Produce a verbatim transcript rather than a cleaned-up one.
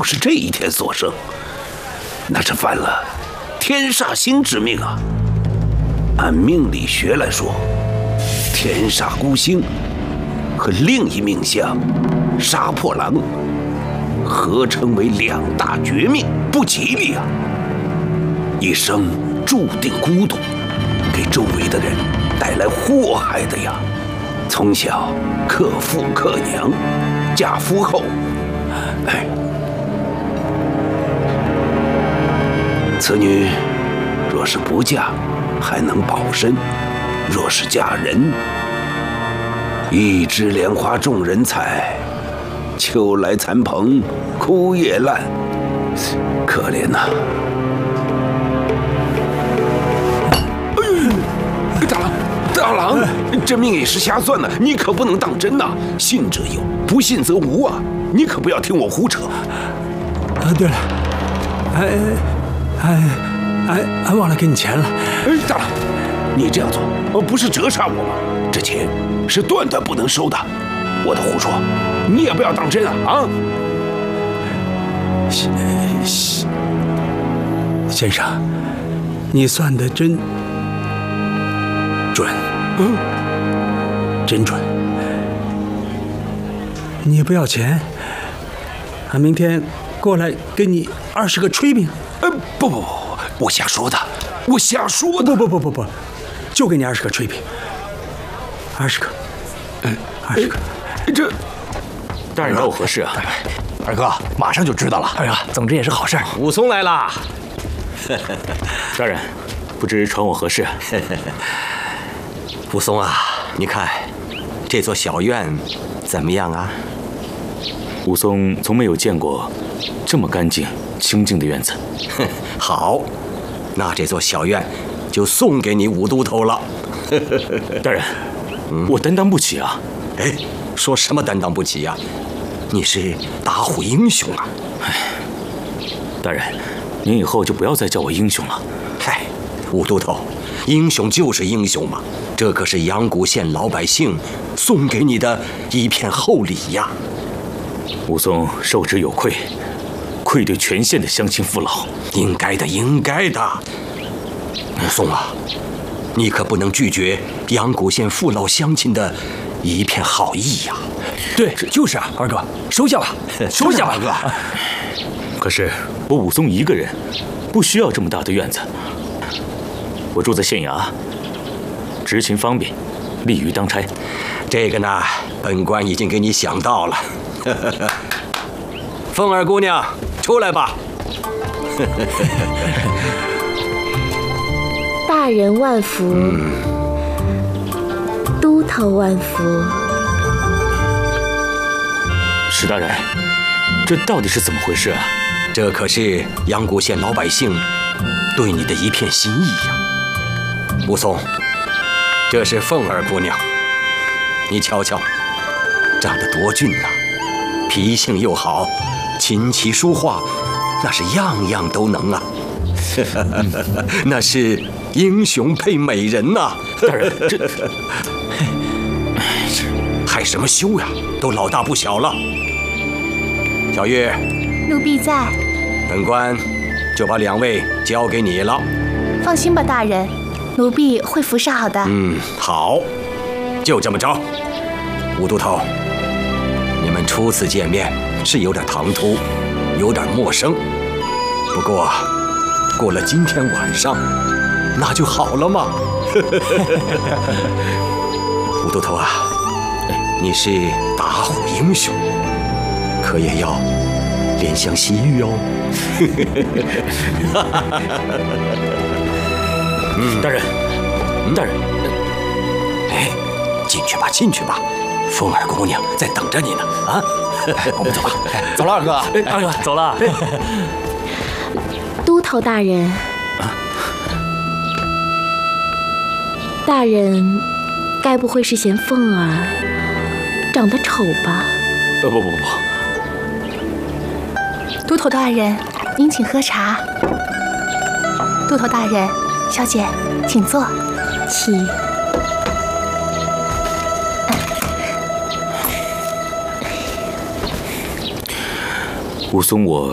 就是这一天所生，那是犯了天煞星之命啊。按命理学来说，天煞孤星和另一命相杀破狼合称为两大绝命，不吉利啊！一生注定孤独，给周围的人带来祸害的呀。从小克父克娘，嫁夫后，哎，此女若是不嫁，还能保身；若是嫁人，一枝莲花众人采，秋来残蓬枯叶烂，可怜呐、啊！哎，大郎，大郎，这命也是瞎算的，你可不能当真呐、啊！信则有，不信则无啊！你可不要听我胡扯。 啊，对了，哎哎哎，俺忘了给你钱了。 哎，大郎，你这样做，不是折煞我吗？这钱是断断不能收的。我的胡说，你也不要当真啊！啊！ 先先生，你算得真准，嗯，真准。你不要钱，俺明天过来给你二十个炊饼。 呃，不不不，我瞎说的，我瞎说的。 不不不不不，就给你二十个炊饼，二十个，嗯，二十个。 这大人找我何事啊？ 二哥，马上就知道了。 哎呀，总之也是好事。 武松来啦！ 大人，不知传我何事？ 武松啊，你看这座小院怎么样啊？ 武松从没有见过这么干净清静的院子。 好，那这座小院就送给你武都头了。 大人，嗯、我担当不起啊！ 哎，说什么担当不起呀、啊？你是打虎英雄啊！ 哎，大人，您以后就不要再叫我英雄了。 嗨，武都头，英雄就是英雄嘛，这可是阳谷县老百姓送给你的一片厚礼呀。 武松受之有愧，愧对全县的乡亲父老。 应该的，应该的。武松啊，你可不能拒绝阳谷县父老乡亲的一片好意呀！ 对，就是啊，二哥，收下吧，收下吧， 二哥。 可是我武松一个人，不需要这么大的院子。我住在县衙，执勤方便，利于当差。 这个呢，本官已经给你想到了。凤儿姑娘，出来吧。 大人万福，嗯、都头万福。 史大人，这到底是怎么回事啊？ 这可是阳谷县老百姓对你的一片心意呀。武松，这是凤儿姑娘，你瞧瞧，长得多俊呐、啊，脾性又好，琴棋书画，那是样样都能啊。那是英雄配美人呐、啊！ 大人，这害什么羞呀？都老大不小了。小月， 奴婢在。 本官就把两位交给你了。 放心吧，大人，奴婢会服侍好的。 嗯，好，就这么着。武都头，你们初次见面是有点唐突，有点陌生，不过过了今天晚上，那就好了嘛。武都头啊，你是打虎英雄，可也要怜香惜玉哦。 嗯，大人，大人， 哎，进去吧，进去吧，凤儿姑娘在等着你呢。啊，我们走吧。 走了，二哥。 哎，二哥，走了。 都头大人，大人该不会是嫌凤儿长得丑吧？ 呃，不不不不。都头大人，您请喝茶。都头大人，小姐，请坐。请。 武松，我